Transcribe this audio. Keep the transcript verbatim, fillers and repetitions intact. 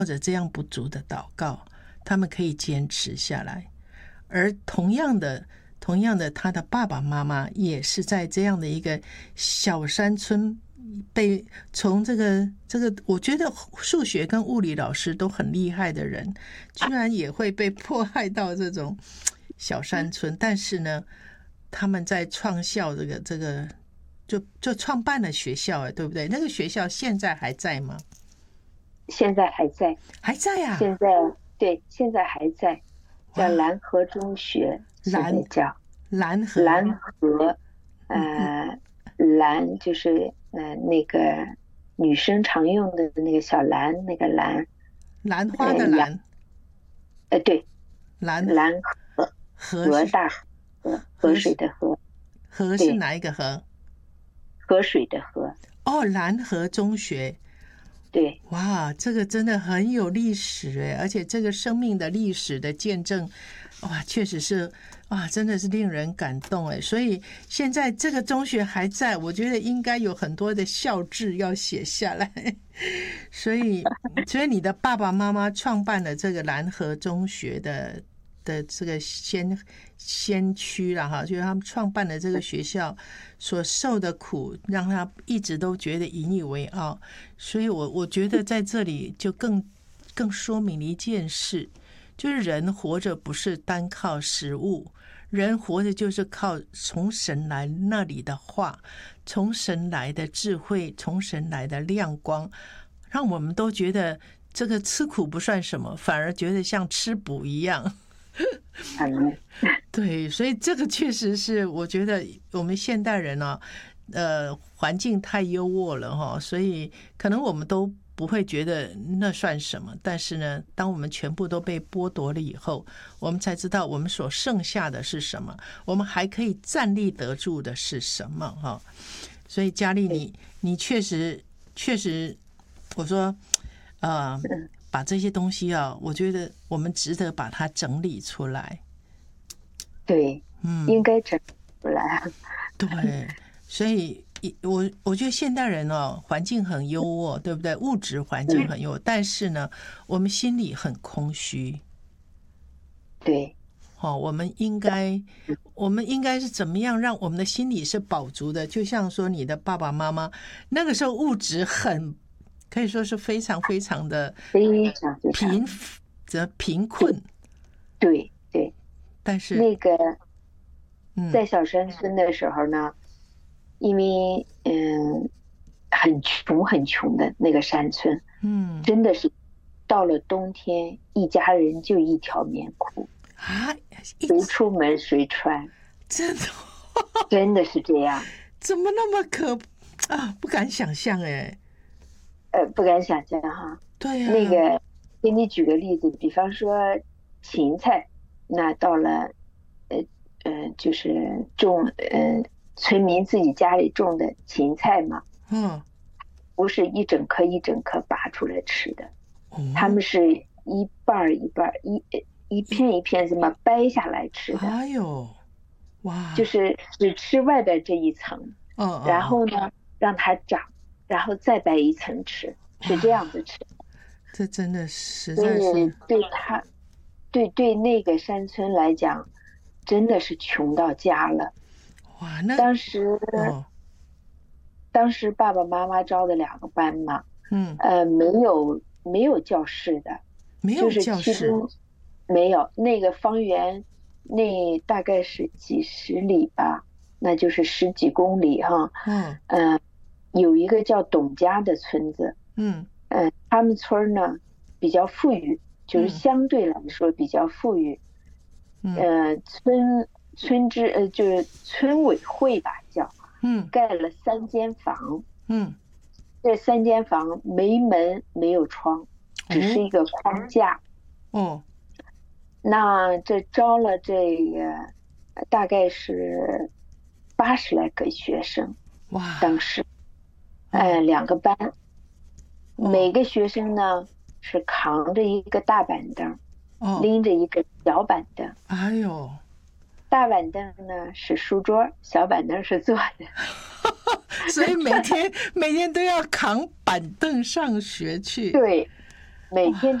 或者这样不足的祷告，他们可以坚持下来。而同样的同样的他的爸爸妈妈也是在这样的一个小山村被从这个这个我觉得数学跟物理老师都很厉害的人，居然也会被迫害到这种小山村。但是呢，他们在创校这个这个就就创办了学校，对不对？那个学校现在还在吗？ 现在还在， 还在啊！ 现在对，现在还在，叫蓝河中学， 蓝叫蓝河蓝河，呃，蓝就是呃那个女生常用的那个小蓝，那个蓝， 兰花的兰， 呃，对， 蓝蓝河， 河大河，河水的河， 河是哪一个河？ 河水的河。 哦，蓝河中学。 对， 哇，这个真的很有历史哎，而且这个生命的历史的见证，哇，确实是哇，真的是令人感动哎。所以现在这个中学还在，我觉得应该有很多的校志要写下来。所以，所以你的爸爸妈妈创办了这个蓝河中学的的这个先先驱了哈，就是他们创办了这个学校所受的苦，让他一直都觉得引以为傲。所以我我觉得在这里就更更说明了一件事，就是人活着不是单靠食物，人活着就是靠从神来那里的话，从神来的智慧，从神来的亮光，让我们都觉得这个吃苦不算什么，反而觉得像吃补一样。对，所以这个确实是我觉得我们现代人呢、啊，呃，环境太优渥了哈，所以可能我们都不会觉得那算什么。但是呢，当我们全部都被剥夺了以后，我们才知道我们所剩下的是什么，我们还可以站立得住的是什么哈。所以佳丽，你你确实确实，我说，呃。把这些东西啊，我觉得我们值得把它整理出来。 对，嗯，应该整理出来。 对，所以我我觉得现代人哦，环境很优渥，对不对？物质环境很优渥，但是呢，我们心里很空虚。 对， 哦，我们应该，我们应该是怎么样让我们的心里是饱足的？就像说你的爸爸妈妈那个时候物质很。可以说是非常非常的非常贫则贫困， 对对。 但是那个在小山村的时候呢，因为嗯很穷很穷的那个山村，嗯，真的是到了冬天，一家人就一条棉裤啊， 谁出门谁穿， 真的真的是这样。 怎么那么可啊？不敢想象哎。 呃，不敢想象哈。 对呀、啊。 那个，给你举个例子，比方说芹菜，那到了，呃呃，就是种，呃，村民自己家里种的芹菜嘛，嗯，不是一整颗一整颗拔出来吃的，嗯、他们是一半一半，一一片一片这么掰下来吃的。 哎呦，哇！ 就是只吃外边这一层， 嗯， 然后呢，让它长。然后再掰一层吃，是这样子吃。 这真的实在是对他，对对那个山村来讲，真的是穷到家了。 哇，那当时，哦、当时爸爸妈妈招的两个班嘛，嗯，呃，没有没有教室的， 没有教室， 就是没有那个方圆，那大概是几十里吧，那就是十几公里哈，嗯，呃。有一个叫董家的村子，嗯，呃，他们村呢比较富裕，就是相对来说比较富裕，嗯，呃，村村支呃就是村委会吧叫，嗯，盖了三间房，嗯，这三间房没门没有窗，只是一个框架，哦，那这招了这个大概是八十来个学生，哇，当时。呃，两个班，每个学生呢是扛着一个大板凳，哦、拎着一个小板凳。 哎呦， 大板凳呢是书桌，小板凳是坐的。 所以每天每天都要扛板凳上学去。 对， 每天。